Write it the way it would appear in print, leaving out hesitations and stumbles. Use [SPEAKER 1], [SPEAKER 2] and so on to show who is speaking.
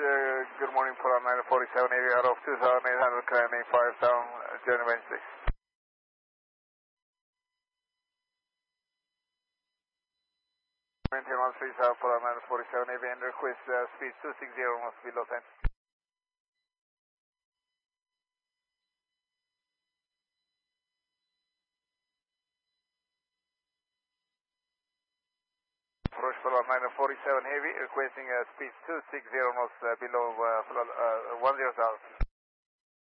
[SPEAKER 1] good morning, for 947 area out of 2,800, climbing 5,000, journey Wednesday. Maintain 13 South for 947 area and request speed 260 must below 10. Approach for 947 heavy, requesting speed 260 knots below 10 south.